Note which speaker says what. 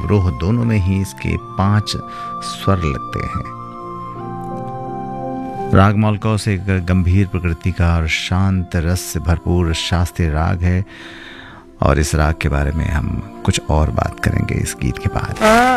Speaker 1: अवरोह दोनों में ही इसके 5 स्वर लगते हैं। राग मालकौस एक गंभीर प्रकृति का और शांत रस से भरपूर शास्त्रीय राग है, और इस राग के बारे में हम कुछ और बात करेंगे इस गीत के बाद।